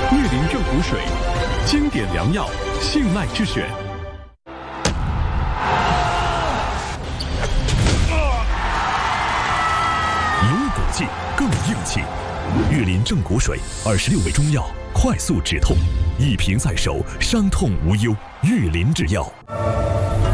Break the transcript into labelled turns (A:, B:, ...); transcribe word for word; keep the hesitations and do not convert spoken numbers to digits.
A: 玉林正骨水，经典良药，信赖之选。
B: 有骨气，更硬气。玉林正骨水，二十六味中药，快速止痛，一瓶在手，伤痛无忧。玉林制药。